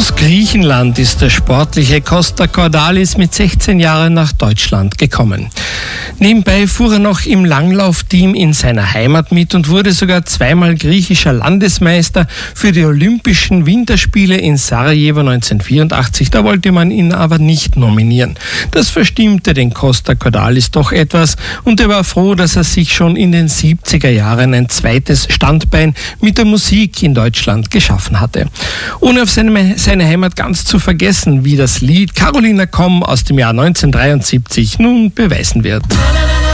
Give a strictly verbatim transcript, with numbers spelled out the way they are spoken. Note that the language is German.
Aus Griechenland ist der sportliche Costa Cordalis mit sechzehn Jahren nach Deutschland gekommen. Nebenbei fuhr er noch im Langlaufteam in seiner Heimat mit und wurde sogar zweimal griechischer Landesmeister für die Olympischen Winterspiele in Sarajevo neunzehnhundertvierundachtzig. Da wollte man ihn aber nicht nominieren. Das verstimmte den Costa Cordalis doch etwas und er war froh, dass er sich schon in den siebziger Jahren ein zweites Standbein mit der Musik in Deutschland geschaffen hatte. Ohne auf seine, seine Heimat ganz zu vergessen, wie das Lied Carolina Komm aus dem Jahr neunzehnhundertdreiundsiebzig nun beweisen wird.